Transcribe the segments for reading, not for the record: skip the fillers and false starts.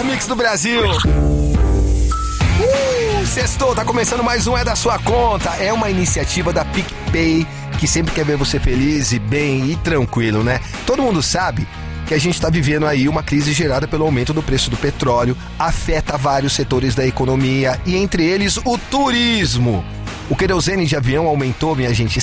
melhor mix do Brasil. Sextou, tá começando mais um É da Sua Conta. É uma iniciativa da PicPay que sempre quer ver você feliz e bem e tranquilo, né? Todo mundo sabe que a gente está vivendo aí uma crise gerada pelo aumento do preço do petróleo, afeta vários setores da economia e entre eles o turismo. O querosene de avião aumentou, minha gente,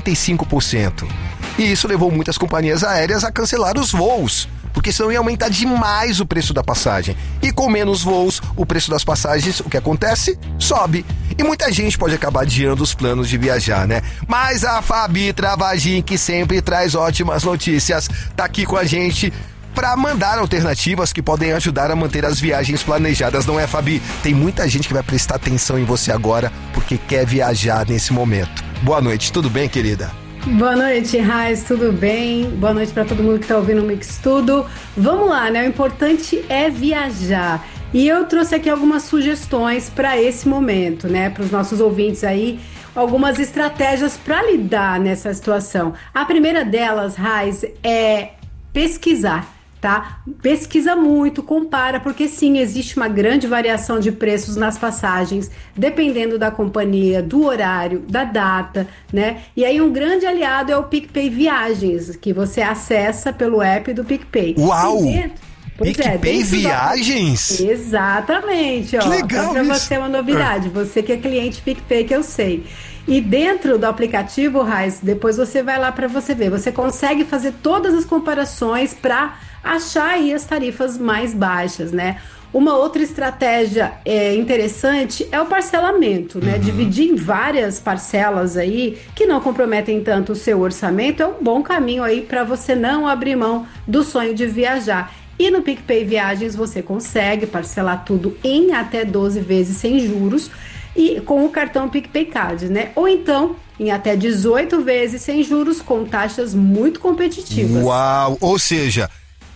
55%. E isso levou muitas companhias aéreas a cancelar os voos, porque senão ia aumentar demais o preço da passagem. E com menos voos, o preço das passagens, o que acontece? Sobe. E muita gente pode acabar adiando os planos de viajar, né? Mas a Fabi Travagin, que sempre traz ótimas notícias, tá aqui com a gente para mandar alternativas que podem ajudar a manter as viagens planejadas, não é, Fabi? Tem muita gente que vai prestar atenção em você agora porque quer viajar nesse momento. Boa noite, tudo bem, querida? Boa noite, Raiz, tudo bem? Boa noite para todo mundo que está ouvindo o Mix Tudo. Vamos lá, né? O importante é viajar. E eu trouxe aqui algumas sugestões para esse momento, né? Para os nossos ouvintes aí, algumas estratégias para lidar nessa situação. A primeira delas, Raiz, é pesquisar. Tá? Pesquisa muito, compara, porque sim, existe uma grande variação de preços nas passagens, dependendo da companhia, do horário, da data, né? E aí um grande aliado é o PicPay Viagens, que você acessa pelo app do PicPay. Uau! PicPay Viagens? Exatamente, ó. Que legal pra isso. Você é uma novidade, você que é cliente PicPay, que eu sei. E dentro do aplicativo, Raiz, depois você vai lá para você ver. Você consegue fazer todas as comparações para achar aí as tarifas mais baixas, né? Uma outra estratégia interessante é o parcelamento, né? Dividir em várias parcelas aí que não comprometem tanto o seu orçamento é um bom caminho aí para você não abrir mão do sonho de viajar. E no PicPay Viagens você consegue parcelar tudo em até 12 vezes sem juros e com o cartão PicPay Card, né? Ou então em até 18 vezes sem juros com taxas muito competitivas. Uau! Ou seja,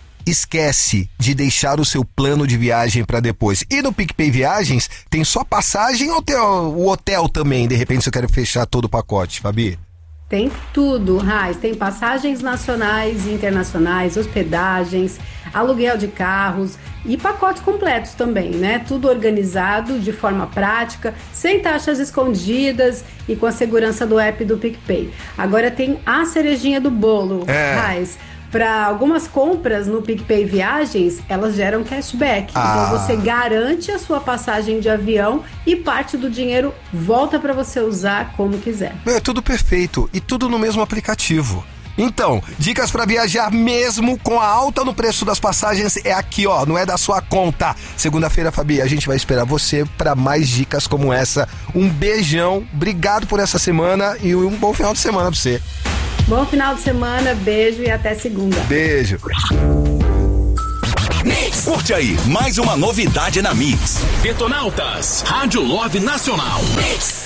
esquece de deixar o seu plano de viagem para depois. E no PicPay Viagens tem só passagem ou tem o hotel também? De repente, se eu quero fechar todo o pacote, Fabi? Tem tudo, Raiz. Tem passagens nacionais e internacionais, hospedagens, aluguel de carros e pacotes completos também, né? Tudo organizado de forma prática, sem taxas escondidas e com a segurança do app do PicPay. Agora tem a cerejinha do bolo, Raiz. Para algumas compras no PicPay Viagens, elas geram cashback. Então você garante a sua passagem de avião e parte do dinheiro volta para você usar como quiser. É tudo perfeito e tudo no mesmo aplicativo. Então, dicas para viajar mesmo com a alta no preço das passagens é aqui, ó, não é da sua conta. Segunda-feira, Fabi, a gente vai esperar você para mais dicas como essa. Um beijão, obrigado por essa semana e um bom final de semana para você. Bom final de semana, beijo e até segunda. Beijo. Curte aí, mais uma novidade na Mix. Detonautas, Rádio Love Nacional. Mix.